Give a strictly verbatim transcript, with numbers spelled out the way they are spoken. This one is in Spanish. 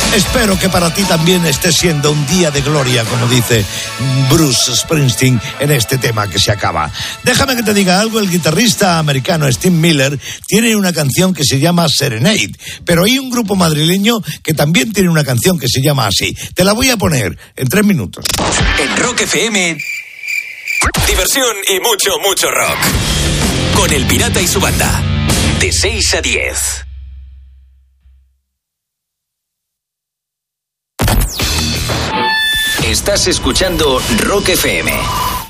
Espero que para ti también esté siendo un día de gloria, como dice Bruce Springsteen en este tema que se acaba. Déjame que te diga algo, el guitarrista americano Steve Miller tiene una canción que se llama Serenade, pero hay un grupo madrileño que también tiene una canción que se llama así. Te la voy a poner en tres minutos. En Rock F M, diversión y mucho, mucho rock. Con El Pirata y su banda, de seis a diez. Estás escuchando Rock F M.